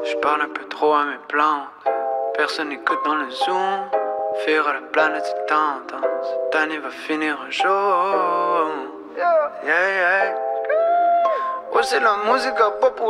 Je parle un peu trop à mes plantes. Personne n'écoute dans le zoom. Fuir à la planète, c'est tendance. Cette année va finir un jour. Yeah, yeah. Ouais, c'est la musique à pas pour